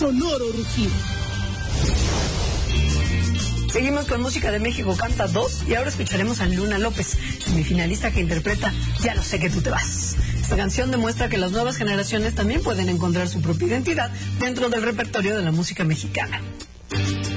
sonoro rugido. Seguimos con música de México Canta 2 y ahora escucharemos a Luna López, semifinalista que interpreta Ya no sé que tú te vas. Esta canción demuestra que las nuevas generaciones también pueden encontrar su propia identidad dentro del repertorio de la música mexicana.